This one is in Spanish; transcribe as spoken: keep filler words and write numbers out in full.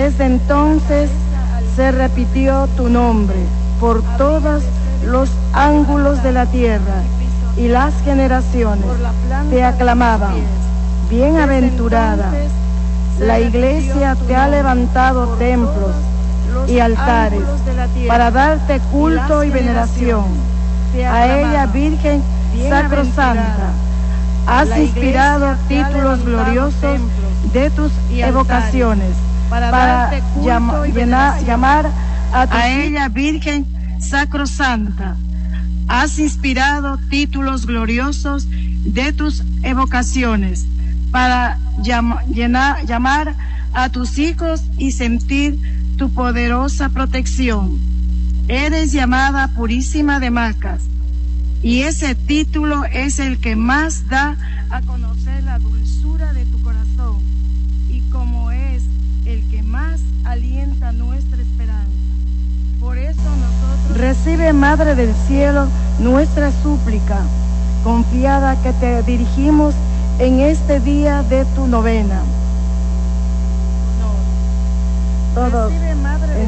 Desde entonces se repitió tu nombre por todos los ángulos de la tierra, y las generaciones te aclamaban. Bienaventurada, la Iglesia te ha levantado templos y altares para darte culto y veneración. A ella, Virgen Sacrosanta, has inspirado títulos gloriosos de tus evocaciones para llama, llenar, llamar a, a ella, Virgen Sacrosanta. Has inspirado títulos gloriosos de tus evocaciones para llama, llenar, llamar a tus hijos y sentir tu poderosa protección. Eres llamada Purísima de Macas, y ese título es el que más da a conocer la dulzura de tu corazón, y como es el que más alienta nuestra esperanza. Por eso nosotros... Recibe, Madre del Cielo, nuestra súplica confiada que te dirigimos en este día de tu novena. Todos. Recibe, Madre del